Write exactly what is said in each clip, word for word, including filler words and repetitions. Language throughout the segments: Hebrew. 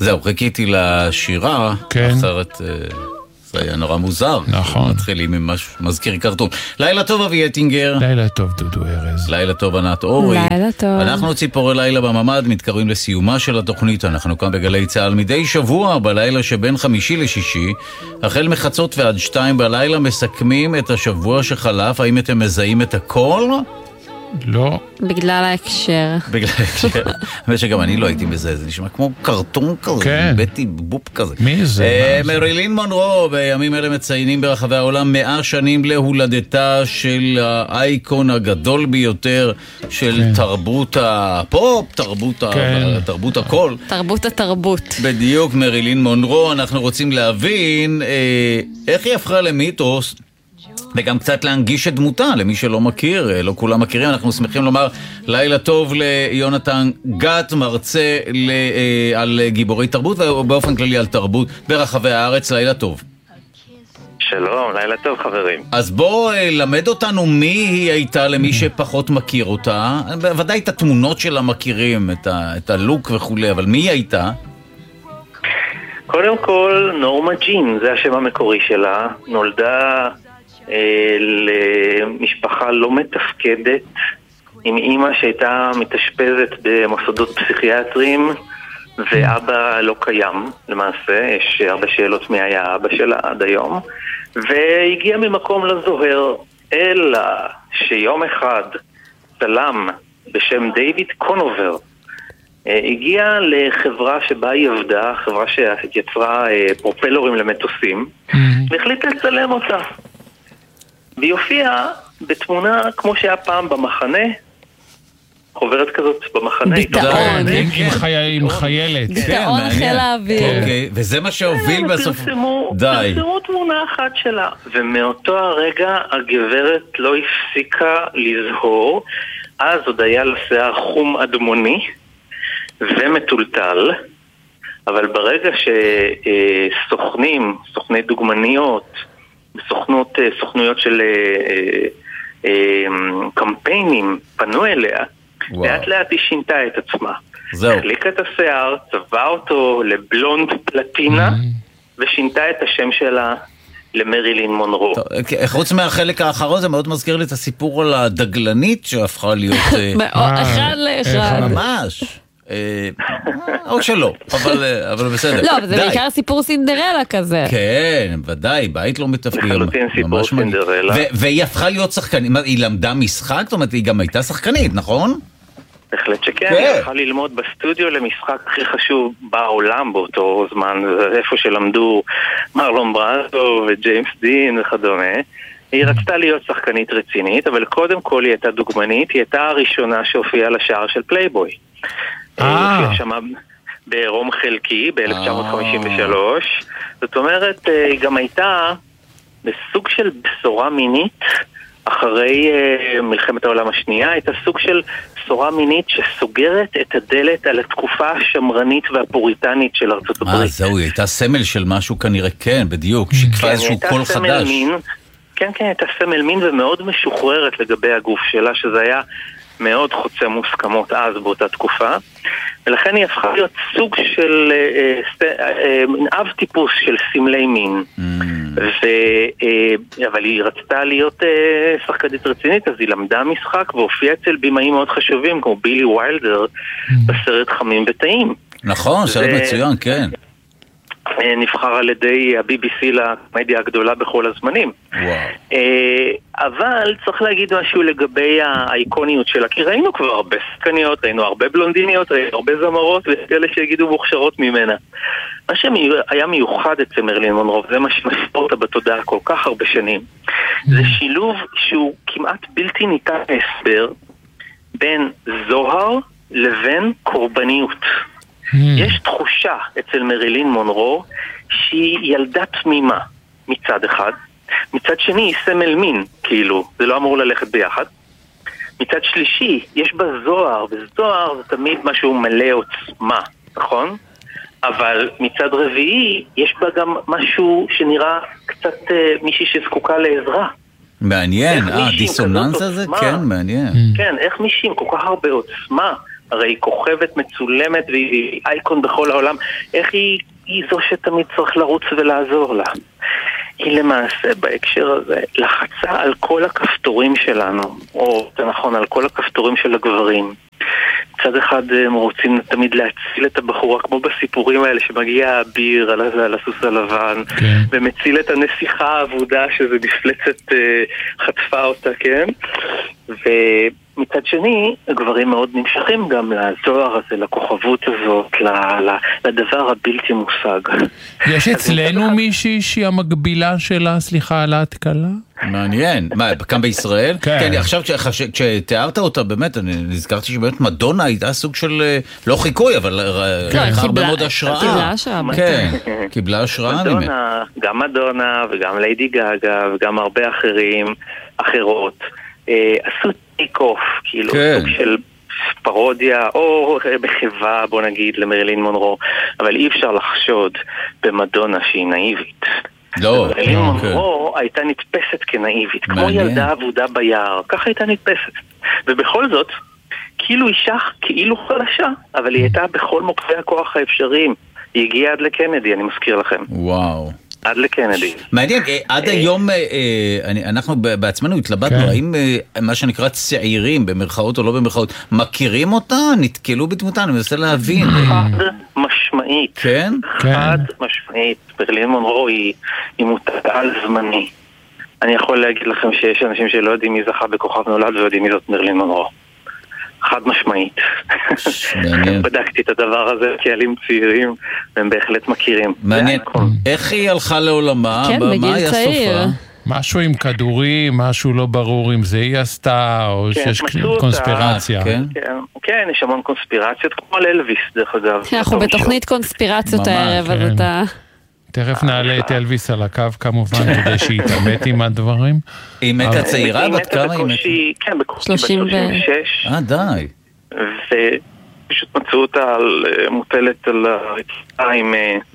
זהו, חיכיתי לשירה, כן. אחרת זה היה נורא מוזר. נכון. מתחילים עם משהו, מזכיר קרטון. לילה טוב אבי אטינגר. לילה טוב דודו ארז. לילה טוב ענת אורי. לילה טוב. אנחנו ציפורי לילה בממד, מתקרבים לסיומה של התוכנית. אנחנו כאן בגלי צהל מדי שבוע, בלילה שבין חמישי לשישי, החל מחצות ועד שתיים בלילה, מסכמים את השבוע שחלף. האם אתם מזהים את הכל? לא. בגלל ההקשר. בגלל ההקשר. האמת שגם אני לא הייתי מזהה, זה נשמע כמו קרטון כזה, כן. בטי בופ כזה. מי זה? אה, מרילין מונרו, בימים אלה מציינים ברחבי העולם מאה שנים להולדתה של האייקון הגדול ביותר של כן. תרבות הפופ, תרבות, כן. ה... תרבות הכל. תרבות התרבות. בדיוק, מרילין מונרו. אנחנו רוצים להבין אה, איך היא הפכה למיתוס, וגם קצת להנגיש את דמותה למי שלא מכיר, לא כולם מכירים. אנחנו שמחים לומר לילה טוב ליונתן גת, מרצה ל, על גיבורי תרבות ובאופן כללי על תרבות ברחבי הארץ. לילה טוב. שלום, לילה טוב חברים. אז בוא למד אותנו מי היא הייתה למי שפחות מכיר אותה. בוודאי את התמונות שלה מכירים, את, ה, את הלוק וכולי, אבל מי היא הייתה? קודם כל, נורמה ג'ין, זה השם המקורי שלה. נולדה למשפחה לא מתפקדת, עם אמא שהייתה מתאשפזת במוסדות פסיכיאטריים ואבא לא קיים למעשה. יש הרבה שאלות מי היה אבא שלה עד היום, והגיע ממקום לזוהר, אלא שיום אחד צלם בשם דיוויד קונובר הגיע לחברה שבה היא עבדה, חברה שיצרה פרופלורים למטוסים, והחליט לצלם אותה. והיא הופיעה בתמונה כמו שהיה פעם במחנה, חוברת כזאת במחנה. ביטאון. עם חיילת. ביטאון חיל האוויר. אוקיי, וזה מה שהוביל בסוף. די. פרסמו תמונה אחת שלה, ומאותו הרגע הגברת לא הפסיקה לזהור. אז עוד היה לשיער חום אדמוני ומטולטל, אבל ברגע שסוכנים, סוכני דוגמניות, בסוכנות, סוכנויות של אה, אה, קמפיינים פנו אליה, לאט לאט היא שינתה את עצמה. זהו. החליקה את השיער, צבעה אותו לבלונד פלטינה, ושינתה את השם שלה למרילין מונרו. טוב, חוץ מהחלק האחרון, זה מאוד מזכיר לי את הסיפור על הדגלנית שהפכה להיות... אחד לאחד. ממש. או שלא, אבל, אבל בסדר. לא, אבל זה בעיקר סיפור סינדרלה כזה. כן, ודאי, בית לא מתפקיד. לחלוטין סיפור סינדרלה. והיא הפכה להיות שחקנית, היא למדה משחק? זאת אומרת, היא גם הייתה שחקנית, נכון? בהחלט שכן, היא הפכה ללמוד בסטודיו למשחק הכי חשוב בעולם באותו זמן, איפה שלמדו מרלון ברנדו וג'יימס דין וכדומה. היא רצתה להיות שחקנית רצינית, אבל קודם כל היא הייתה דוגמנית, היא הייתה הראשונה שהופיעה לשער של פלייבוי. היא הופיעה שמה ברום חלקי ב-אלף תשע מאות חמישים ושלוש. זאת אומרת, היא גם הייתה בסוג של בשורה מינית, אחרי מלחמת העולם השנייה, הייתה סוג של בשורה מינית שסוגרת את הדלת על התקופה השמרנית והפוריטנית של ארצות הברית. אה, זהו, היא הייתה סמל של משהו כנראה, כן, בדיוק, שיקפה איזשהו קול חדש. כן, כן, הייתה סמל מין ומאוד משוחררת לגבי הגוף שלה, שזה היה מאוד חוצה מוסכמות אז באותה תקופה, ולכן היא הפכה להיות סוג של אב טיפוס של סמלי מין. אבל היא רצתה להיות שחקנית רצינית, אז היא למדה משחק והופיעה אצל בימאים מאוד חשובים כמו בילי ויילדר בסרט חמים וטעים. נכון, סרט מצוין, כן. נבחר על ידי ה-בי בי סי לקומדיה הגדולה בכל הזמנים. וואו. אבל צריך להגיד משהו לגבי האיקוניות שלה, כי ראינו כבר הרבה שחקניות, ראינו הרבה בלונדיניות, ראינו הרבה זמרות, וכאלה שיגידו מוכשרות ממנה. מה שהיה מיוחד אצל מרילין מונרו, זה מה שמשאיר אותה בתודעה כל כך הרבה שנים, זה שילוב שהוא כמעט בלתי ניתן להסבר בין זוהר לבין קורבניות. יש תחושה אצל מרילין מונרו שהיא ילדה תמימה מצד אחד, מצד שני היא סמל מין, כאילו, זה לא אמור ללכת ביחד. מצד שלישי, יש בה זוהר, וזוהר זה תמיד משהו מלא עוצמה, נכון? אבל מצד רביעי, יש בה גם משהו שנראה קצת אה, מישהי שזקוקה לעזרה. מעניין, אה, דיסוננס הזה? כן, מעניין. כן, איך מישהי עם כל כך הרבה עוצמה הרי היא כוכבת מצולמת והיא אייקון בכל העולם. איך היא, היא זו שתמיד צריך לרוץ ולעזור לה? היא למעשה בהקשר הזה לחצה על כל הכפתורים שלנו, או זה נכון, על כל הכפתורים של הגברים. מצד אחד הם רוצים תמיד להציל את הבחורה, כמו בסיפורים האלה שמגיע האביר על, על הסוס הלבן, כן. ומציל את הנסיכה העבודה שזה מפלצת אה, חטפה אותה, כן? ומצד שני, הגברים מאוד נמשכים גם לזוהר הזה, לכוכבות הזאת, לדבר הבלתי מושג. יש אצלנו מישהי שהיא המקבילה שלה, סליחה על ההתקלה? מעניין. מה, כאן בישראל? כן. כן, עכשיו כשתיארת אותה, באמת, אני נזכרתי שבאמת מדונה הייתה סוג של, לא חיקוי, אבל הרבה מאוד השראה. קיבלה השראה. כן, קיבלה השראה. מדונה, גם מדונה וגם ליידי גאגה וגם הרבה אחרים, אחרות, עשו טייק-אוף, כאילו, סוג של פרודיה, או בחברה, בוא נגיד, למרילין מונרו, אבל אי אפשר לחשוד במדונה שהיא נאיבית. לא, מרילין מונרו הייתה נתפסת כנאיבית, כמו ילדה עבודה ביער, ככה הייתה נתפסת. ובכל זאת, כאילו אישה, כאילו חלשה, אבל היא הייתה בכל מוקדי הכוח האפשריים. היא הגיעה עד לקנדי, אני מזכיר לכם. וואו. עד לקנדי. מעניין, עד היום אנחנו בעצמנו התלבטנו, האם מה שנקרא צעירים, במרכאות או לא במרכאות, מכירים אותה? נתקלו בתמותה? אני מנסה להבין. חד משמעית. כן? חד משמעית. מרילין מונרו היא מותג על זמני. אני יכול להגיד לכם שיש אנשים שלא יודעים מי זכה בכוכב נולד ויודעים מי זאת מרילין מונרו. חד משמעית. בדקתי את הדבר הזה, קהלים צעירים, והם בהחלט מכירים. מעניין. איך היא הלכה לעולמה? כן, בגיל צעיר. משהו עם כדורים, משהו לא ברור אם זה היא עשתה, או שיש קונספירציה. כן, יש המון קונספירציות, כמו על אלוויס, דרך אגב. אנחנו בתוכנית קונספירציות הערב, אז אתה... תכף נעלה את אלוויס על הקו כמובן, כדי שהתאמת עם הדברים. היא מתה צעירה? בת כמה היא מתה? כן, בקושי שלושים ושש. אה, די. ופשוט מצאו אותה מוטלת על הרצפה עם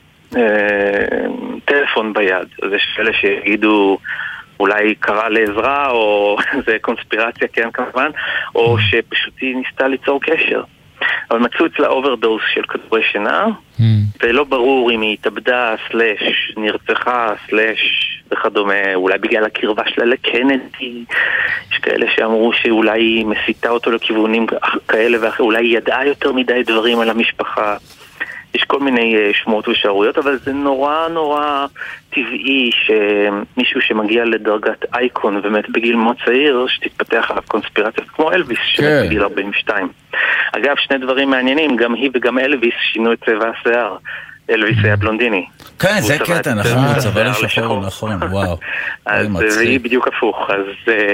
טלפון ביד. אז יש כאלה שיגידו אולי קרא לעזרה, או זה קונספירציה, כן כמובן, או שפשוט היא ניסתה ליצור קשר. אבל מצאו אצלה אוברדוס של כדורי שינה, ולא ברור אם היא התאבדה, סלש, נרצחה, סלש, וכדומה, אולי בגלל הקרבה שלה לקנדי, יש כאלה שאמרו שאולי היא מסיתה אותו לכיוונים כאלה ואחר, אולי היא ידעה יותר מדי דברים על המשפחה, יש כל מיני שמות ושערויות, אבל זה נורא נורא טבעי שמישהו שמגיע לדרגת אייקון ומת בגיל מאוד צעיר, שתתפתח עליו קונספירציה כמו אלוויס, שמת בגיל ארבעים ושתיים. אגב, שני דברים מעניינים, גם היא וגם אלוויס שינו את צבע השיער. אלוויס היה בלונדיני. כן, זה קטע, נכון, צבע לשחור, נכון, וואו. והיא בדיוק הפוך, אז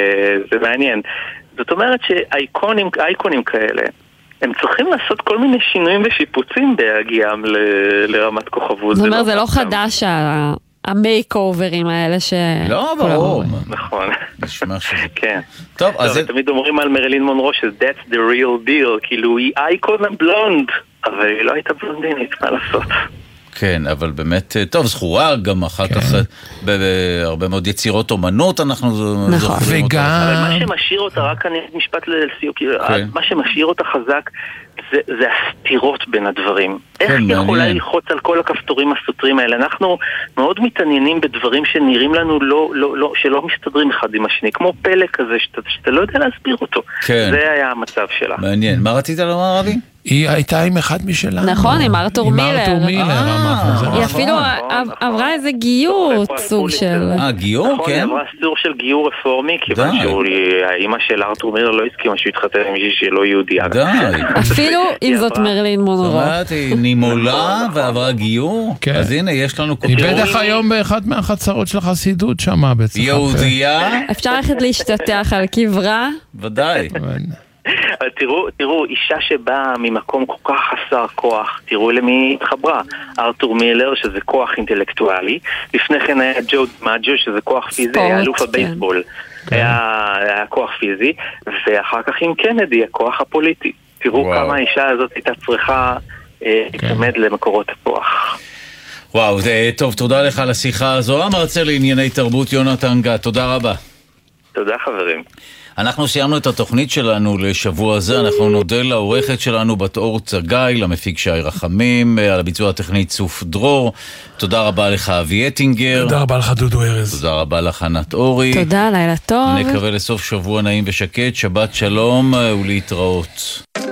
זה מעניין. זאת אומרת שהאייקונים, אייקונים כאלה, הם צריכים לעשות כל מיני שינויים ושיפוצים בהגיעם לרמת כוכבות. זאת אומרת, זה לא חדש המייק אוברים האלה ש... לא, ברור. נכון. נשמע שזה... כן. טוב, אז... תמיד אומרים על מרילין מונרו ש- that's the real deal, כאילו היא אייקון בלונד, אבל היא לא הייתה בלונדינית, מה לעשות? כן, אבל באמת, טוב, זכורה גם אחר כך, בהרבה מאוד יצירות אומנות אנחנו זוכרים אותה. אבל מה שמשאיר אותה, רק אני משפט לסיום, מה שמשאיר אותה חזק, זה הסתירות בין הדברים. איך היא יכולה ללחוץ על כל הכפתורים הסותרים האלה? אנחנו מאוד מתעניינים בדברים שנראים לנו שלא מסתדרים אחד עם השני, כמו פלא כזה, שאתה לא יודע להסביר אותו. זה היה המצב שלה. מעניין. מה רצית לומר, אבי? היא הייתה עם אחד משלנו. נכון, עם ארתור מילר. עם ארתור מילר. היא אפילו עברה איזה גיור, סוג של... אה, גיור, כן? היא עברה סוג של גיור רפורמי, כיוון שהאימא של ארתור מילר לא הסכימה שהוא התחתן עם מישהי שלא יהודי. די. אפילו אם זאת מרילין מונרו. זאת אומרת, היא נימולה ועברה גיור, אז הנה, יש לנו... היא בטח היום באחד מהחצרות של החסידות שמה בצחק. יהודייה. אפשר ללכת להשתטח על קברה. ודאי. אבל תראו, תראו, אישה שבאה ממקום כל כך חסר כוח, תראו למי התחברה. ארתור מילר, שזה כוח אינטלקטואלי, לפני כן היה ג'ו מג'ו, שזה כוח פיזי, היה אלוף הבייסבול, היה כוח פיזי, ואחר כך עם קנדי, הכוח הפוליטי. תראו כמה האישה הזאת הייתה צריכה להתעמד למקורות הכוח. וואו, טוב, תודה לך על השיחה הזו. המרצה לענייני תרבות יונתן גת, תודה רבה. תודה חברים. אנחנו סיימנו את התוכנית שלנו לשבוע הזה, אנחנו נודה לעורכת שלנו בת אור צגאי, למפיק שי רחמים, על הביצוע הטכנית צוף דרור. תודה רבה לך אבי אטינגר. תודה רבה לך דודו ארז. תודה רבה לך ענת אורי. תודה, לילה טוב. נקווה לסוף שבוע נעים ושקט, שבת שלום ולהתראות.